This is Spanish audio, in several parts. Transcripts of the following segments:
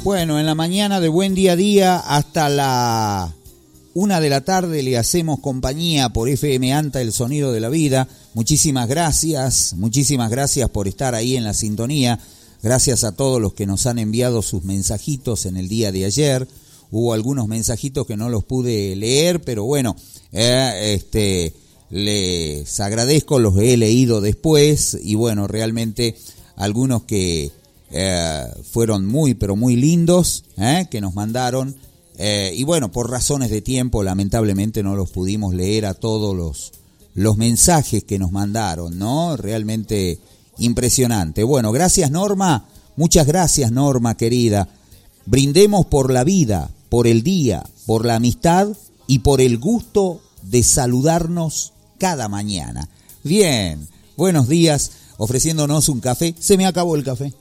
Bueno, en la mañana de Buen Día a Día hasta la 1 de la tarde le hacemos compañía por FM ANTA, el sonido de la vida. Muchísimas gracias por estar ahí en la sintonía. Gracias a todos los que nos han enviado sus mensajitos en el día de ayer. Hubo algunos mensajitos que no los pude leer, pero bueno, les agradezco, los he leído después y bueno, realmente algunos que fueron muy, pero muy lindos, que nos mandaron. Y bueno, por razones de tiempo, lamentablemente no los pudimos leer a todos los mensajes que nos mandaron, ¿no? Realmente impresionante. Bueno, gracias Norma, muchas gracias Norma querida. Brindemos por la vida, por el día, por la amistad y por el gusto de saludarnos cada mañana. Bien, buenos días, ofreciéndonos un café. Se me acabó el café.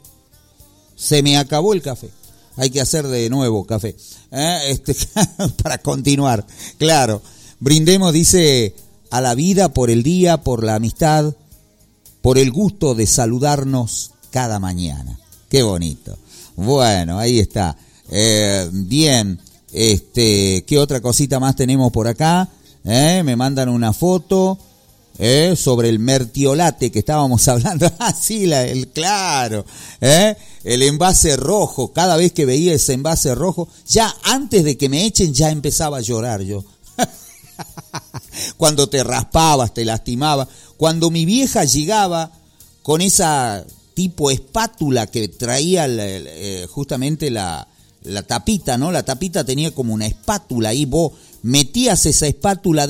Hay que hacer de nuevo café. Para continuar. Claro, brindemos, dice, a la vida, por el día, por la amistad, por el gusto de saludarnos cada mañana. Qué bonito. Bueno, ahí está. Bien, ¿qué otra cosita más tenemos por acá? Me mandan una foto sobre el mertiolate que estábamos hablando. Ah, sí, claro. El envase rojo. Cada vez que veía ese envase rojo, ya antes de que me echen, ya empezaba a llorar yo. Cuando te raspabas, te lastimaba. Cuando mi vieja llegaba con esa tipo espátula que traía justamente la tapita, ¿no? La tapita tenía como una espátula y vos metías esa espátula